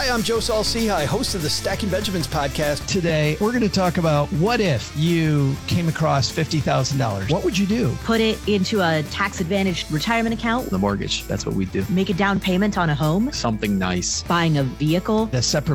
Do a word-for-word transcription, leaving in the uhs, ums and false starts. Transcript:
Hi, I'm Joe Saul-Sehy, host of the Stacking Benjamins podcast. Today, we're going to talk about what if you came across fifty thousand dollars? What would you do? Put it into a tax-advantaged retirement account. The mortgage, that's what we do. Make a down payment on a home. Something nice. Buying a vehicle. A separate